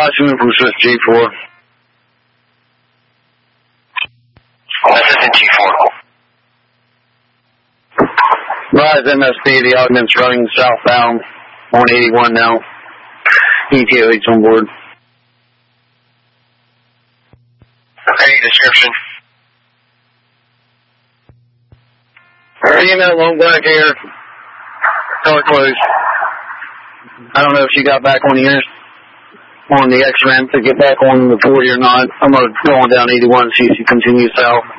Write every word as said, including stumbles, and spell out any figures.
Washington from Swiss G four. Assistant G four. Rise M S P, the augment's running southbound on eighty-one now. E T O H on board. Okay, description. Female, long black hair, color clothes. I don't know if she got back on the on the X-ramp to get back on the forty or not. I'm going to go on down eighty-one and see if she continues south.